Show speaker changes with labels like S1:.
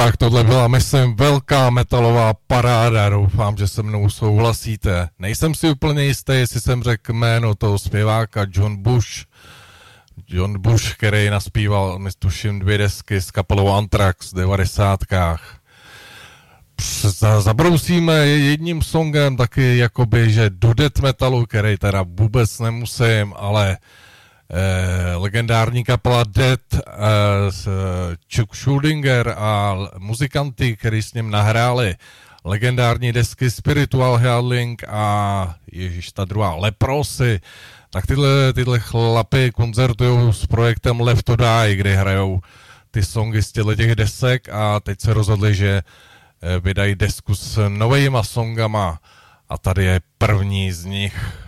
S1: Tak tohle byla, myslím, velká metalová paráda, doufám, že se mnou souhlasíte. Nejsem si úplně jistý, jestli jsem řekl jméno toho zpěváka John Bush, který naspíval, tuším, 2 desky s kapelou Anthrax v 90kách. Zabrousíme jedním songem taky jakoby, že do death metalu, který teda vůbec nemusím, ale legendární kapela Death, Chuck Schuldiner a muzikanty, kteří s ním nahráli legendární desky Spiritual Healing a ježiš, ta druhá Leprosy, tak tyhle chlapy koncertujou s projektem Left to Die, kde hrajou ty songy z těch desek a teď se rozhodli, že vydají desku s novejma songama a tady je první z nich.